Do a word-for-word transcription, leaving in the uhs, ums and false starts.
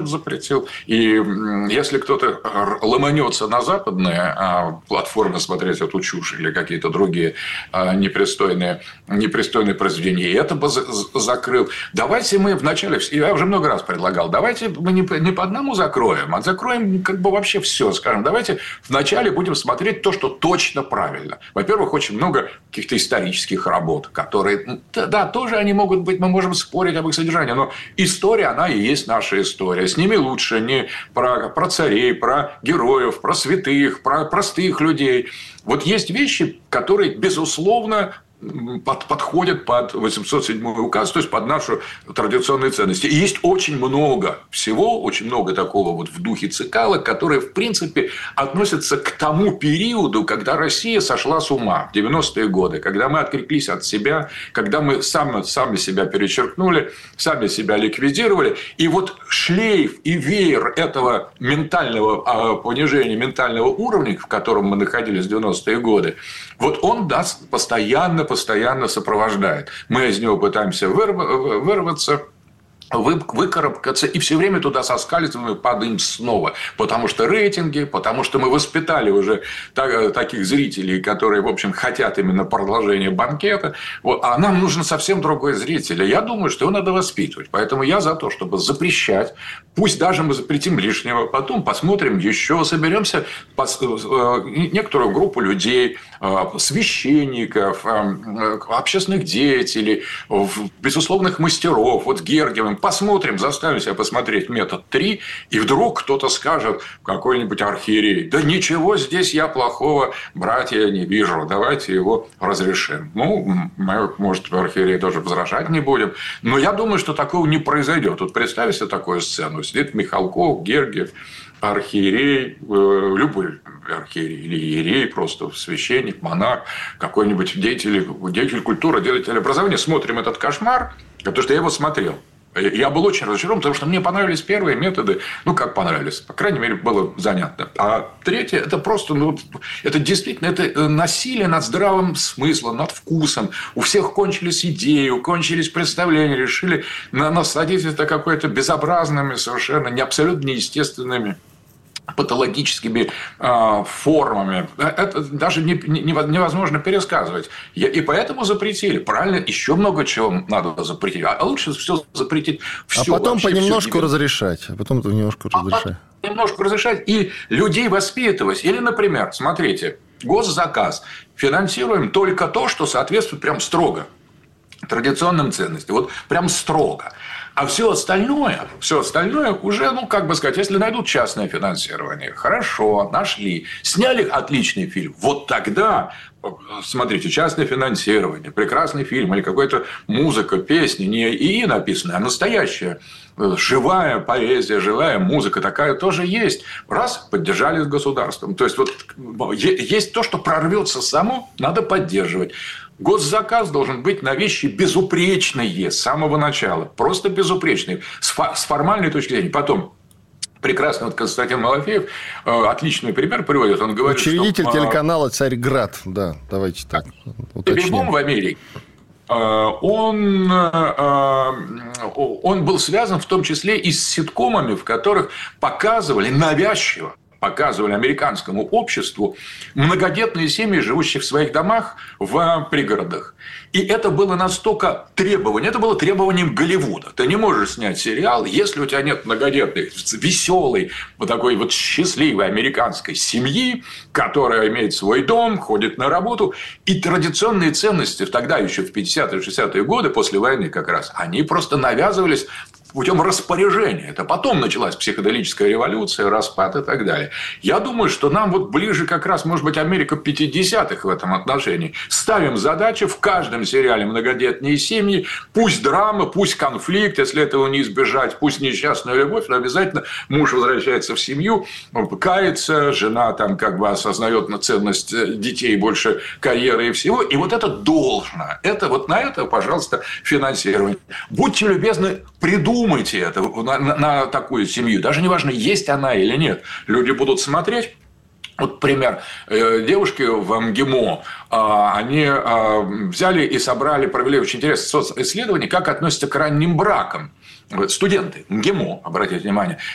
запретил. И если кто-то ломанется на западные платформы смотреть эту чушь или какие-то другие непристойные, непристойные произведения, и это бы закрыл. Давайте мы вначале, я уже много раз предлагал, давайте мы не по одному закроем, а закроем как бы вообще все. Скажем, давайте вначале будем смотреть то, что точно правильно. Во-первых, очень много каких-то исторических работ, которые, да, тоже они могут быть, мы можем спорить об их содержании, но история, она и есть наша история. С ними лучше не про, про царей, про героев, про святых, про простых людей. Вот есть вещи, которые, безусловно, под, подходят под восемьсот седьмой указ, то есть под нашу традиционные ценности. И есть очень много всего, очень много такого вот в духе Цикало, которые, в принципе, относятся к тому периоду, когда Россия сошла с ума в девяностые годы, когда мы отреклись от себя, когда мы сами, сами себя перечеркнули, сами себя ликвидировали. И вот шлейф и веер этого ментального понижения, ментального уровня, в котором мы находились в девяностые годы, вот он нас постоянно, постоянно сопровождает. Мы из него пытаемся вырваться, выкарабкаться, и все время туда соскальзываем и падаем снова. Потому что рейтинги, потому что мы воспитали уже таких зрителей, которые, в общем, хотят именно продолжения банкета. Вот. А нам нужен совсем другой зритель. Я думаю, что его надо воспитывать. Поэтому я за то, чтобы запрещать. Пусть даже мы запретим лишнего. Потом посмотрим еще, соберемся некоторую группу людей, священников, общественных деятелей, безусловных мастеров. Вот Гергиевым. Посмотрим, заставим себя посмотреть метод три, и вдруг кто-то скажет, какой-нибудь архиерей: да ничего здесь я плохого, братья, не вижу, давайте его разрешим. Ну, мы, может, архиерей тоже возражать не будем, но я думаю, что такого не произойдет. Вот представь себе такую сцену: сидит Михалков, Гергиев, архиерей, любой архиерей или иерей, просто священник, монах, какой-нибудь деятель, деятель культуры, деятель образования. Смотрим этот кошмар, потому что я его смотрел. Я был очень разочарован, потому что мне понравились первые методы. Ну, как понравились? По крайней мере, было занятно. А третье – это просто, ну, это действительно это насилие над здравым смыслом, над вкусом. У всех кончились идеи, кончились представления, решили насадить это какое-то безобразными, совершенно не абсолютно неестественными патологическими э, формами. Это даже не, не, невозможно пересказывать. И поэтому запретили. Правильно, еще много чего надо запретить. А лучше все запретить. Все, а потом вообще, понемножку разрешать. А потом понемножку а разрешать. Немножко разрешать и людей воспитывать. Или, например, смотрите, госзаказ. Финансируем только то, что соответствует прям строго традиционным ценностям. Вот прям строго. А все остальное, все остальное уже, ну, как бы сказать, если найдут частное финансирование, хорошо, нашли, сняли отличный фильм, вот тогда, смотрите, частное финансирование, прекрасный фильм или какая-то музыка, песни, не ИИ написанная, а настоящая, живая поэзия, живая музыка, такая тоже есть. Раз, поддержали с государством. То есть, вот есть то, что прорвется само, надо поддерживать. Госзаказ должен быть на вещи безупречные с самого начала. Просто безупречные. С, фо- с формальной точки зрения. Потом, прекрасно, вот Константин Малафеев э, отличный пример приводит. Он говорит, учредитель что, телеканала «Царьград». Да, давайте так уточним. В Америке он, он был связан в том числе и с ситкомами, в которых показывали навязчиво, показывали американскому обществу многодетные семьи, живущие в своих домах в пригородах. И это было настолько требование, это было требованием Голливуда. Ты не можешь снять сериал, если у тебя нет многодетной, веселой, вот такой вот счастливой американской семьи, которая имеет свой дом, ходит на работу. И традиционные ценности тогда, еще в пятидесятые шестидесятые годы, после войны как раз, они просто навязывались путем распоряжения. Это потом началась психоделическая революция, распад и так далее. Я думаю, что нам вот ближе как раз, может быть, Америка пятидесятых в этом отношении. Ставим задачу в каждом сериале многодетные семьи, пусть драма, пусть конфликт, если этого не избежать, пусть несчастная любовь, но обязательно муж возвращается в семью, кается, жена там как бы осознает ценность детей больше карьеры и всего. И вот это должно. Это вот на это, пожалуйста, финансирование. Будьте любезны, придумайте Думайте это на, на, на такую семью. Даже не важно, есть она или нет. Люди будут смотреть. Вот пример. Девушки в МГИМО, они взяли и собрали, провели очень интересное социсследование, как относятся к ранним бракам. Студенты МГИМО, обратите внимание.